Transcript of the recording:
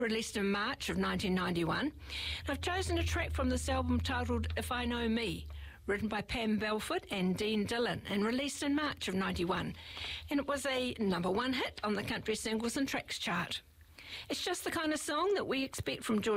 released in March of 1991. I've chosen a track from this album titled If I Know Me, written by Pam Belford and Dean Dillon and released in March of 91. And it was a #1 hit on the country singles and tracks chart. It's just the kind of song that we expect from George